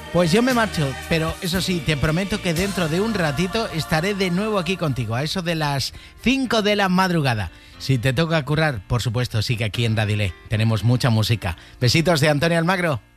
Pues yo me marcho, pero eso sí, te prometo que dentro de un ratito estaré de nuevo aquí contigo, a eso de las 5 de la madrugada. Si te toca currar, por supuesto, sigue aquí en Radile. Tenemos mucha música. Besitos de Antonio Almagro.